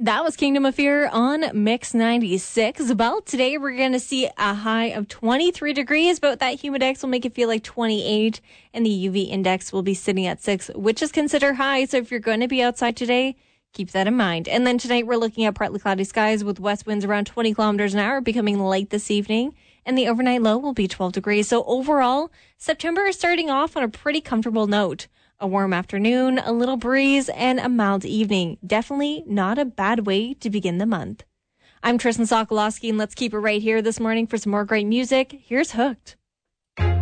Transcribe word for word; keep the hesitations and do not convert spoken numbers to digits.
That was Kingdom of Fear on Mix ninety-six. Well, today we're going to see a high of twenty-three degrees, but that humidex will make it feel like twenty-eight, and the U V index will be sitting at six, which is considered high. So if you're going to be outside today, keep that in mind. And then tonight we're looking at partly cloudy skies with west winds around twenty kilometers an hour, becoming light this evening. And the overnight low will be twelve degrees. So overall, September is starting off on a pretty comfortable note. A warm afternoon, a little breeze, and a mild evening. Definitely not a bad way to begin the month. I'm Tristan Sokolowski, and let's keep it right here this morning for some more great music. Here's Hooked.